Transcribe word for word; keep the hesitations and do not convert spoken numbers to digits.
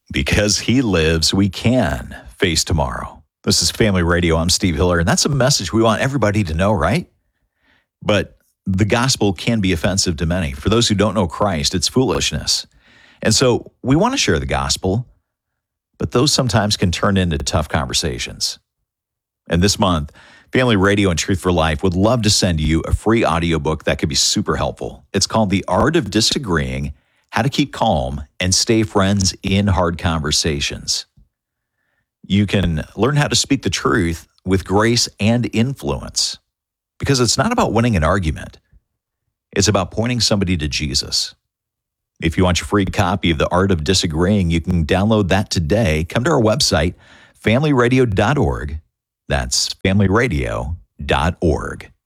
Because he lives, we can face tomorrow. This is Family Radio. I'm Steve Hiller, and that's a message we want everybody to know, right? But the gospel can be offensive to many. For those who don't know Christ, it's foolishness. And so we want to share the gospel, but those sometimes can turn into tough conversations. And this month, Family Radio and Truth for Life would love to send you a free audiobook that could be super helpful. It's called The Art of Disagreeing: How to Keep Calm and Stay Friends in Hard Conversations. You can learn how to speak the truth with grace and influence, because it's not about winning an argument. It's about pointing somebody to Jesus. If you want your free copy of The Art of Disagreeing, you can download that today. Come to our website, family radio dot org. That's family radio dot org.